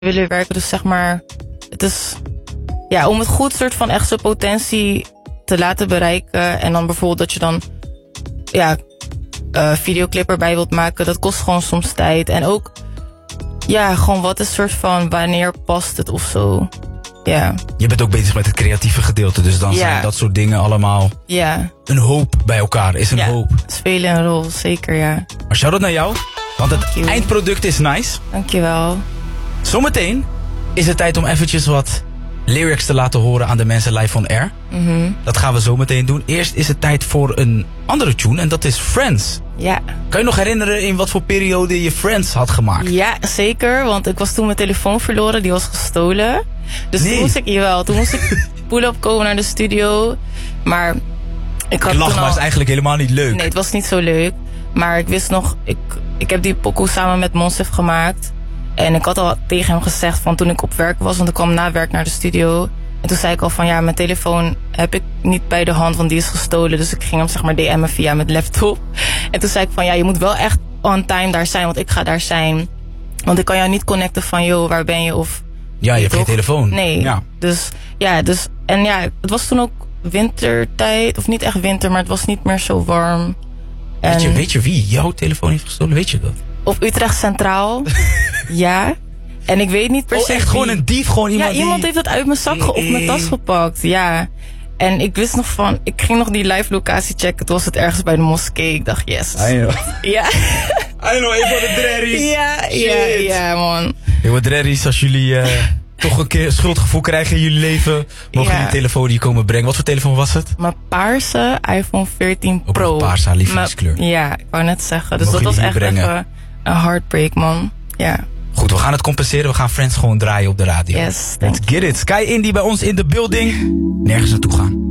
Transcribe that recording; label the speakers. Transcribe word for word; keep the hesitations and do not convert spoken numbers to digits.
Speaker 1: willen werken. Dus zeg maar, het is ja, om het goed soort van echt zijn potentie te laten bereiken. En dan bijvoorbeeld dat je dan ja, uh, videoclip erbij wilt maken. Dat kost gewoon soms tijd. En ook, ja, gewoon wat is soort van wanneer past het of zo. Ja.
Speaker 2: Je bent ook bezig met het creatieve gedeelte. Dus dan
Speaker 1: ja.
Speaker 2: zijn dat soort dingen allemaal
Speaker 1: ja.
Speaker 2: een hoop bij elkaar. Is een
Speaker 1: ja.
Speaker 2: hoop.
Speaker 1: Spelen een rol, zeker ja.
Speaker 2: Maar shout-out naar jou. Want het eindproduct is nice.
Speaker 1: Dankjewel.
Speaker 2: Zometeen is het tijd om eventjes wat lyrics te laten horen aan de mensen live on air.
Speaker 1: Mm-hmm.
Speaker 2: Dat gaan we zo meteen doen. Eerst is het tijd voor een andere tune en dat is Friends.
Speaker 1: Ja.
Speaker 2: Kan je nog herinneren in wat voor periode je Friends had gemaakt?
Speaker 1: Ja, zeker. Want ik was toen mijn telefoon verloren. Die was gestolen. Dus
Speaker 2: nee.
Speaker 1: toen moest ik, jawel, toen moest ik pull-up komen naar de studio. Maar ik had
Speaker 2: Ik lach,
Speaker 1: toen
Speaker 2: maar
Speaker 1: al...
Speaker 2: het is eigenlijk helemaal niet leuk.
Speaker 1: Nee, het was niet zo leuk. Maar ik wist nog, ik, ik heb die pokoe samen met Monsef gemaakt. En ik had al tegen hem gezegd van toen ik op werk was, want ik kwam na werk naar de studio. En toen zei ik al van ja, mijn telefoon heb ik niet bij de hand, want die is gestolen. Dus ik ging hem zeg maar D M'en via mijn laptop. En toen zei ik van ja, je moet wel echt on time daar zijn, want ik ga daar zijn. Want ik kan jou niet connecten van joh, waar ben je? Of
Speaker 2: ja, je hebt geen telefoon.
Speaker 1: Nee.
Speaker 2: Ja.
Speaker 1: Dus ja, dus en ja, het was toen ook wintertijd. Of niet echt winter, maar het was niet meer zo warm. En
Speaker 2: Weet je, weet je wie jouw telefoon heeft gestolen? Weet je dat?
Speaker 1: op Utrecht Centraal. Ja. En ik weet niet per se.
Speaker 2: Oh, echt
Speaker 1: wie.
Speaker 2: gewoon een dief? Gewoon iemand
Speaker 1: Ja, iemand
Speaker 2: die...
Speaker 1: heeft dat uit mijn zak ge- of mijn tas gepakt. Ja. En ik wist nog van, ik ging nog die live locatie checken. Toen was het ergens bij de moskee. Ik dacht, yes.
Speaker 2: I know.
Speaker 1: Ja.
Speaker 2: I know, een van de drerries.
Speaker 1: Ja, ja, ja, man.
Speaker 2: Heel wat drerries, als jullie uh, toch een keer schuldgevoel krijgen in jullie leven, mogen
Speaker 1: Ja.
Speaker 2: jullie telefoon hier komen brengen. Wat voor telefoon was het?
Speaker 1: Mijn paarse iPhone veertien
Speaker 2: Ook
Speaker 1: Pro.
Speaker 2: een paarse lievelingskleur.
Speaker 1: Maar- Ja, ik wou net zeggen. Dus
Speaker 2: Mogen
Speaker 1: dat was
Speaker 2: jullie
Speaker 1: echt
Speaker 2: hier brengen?
Speaker 1: even een heartbreak, man. Ja.
Speaker 2: Goed, we gaan het compenseren. We gaan Friends gewoon draaien op de radio.
Speaker 1: Yes,
Speaker 2: Let's get it. Sky Indie bij ons in de building. Nergens naartoe gaan.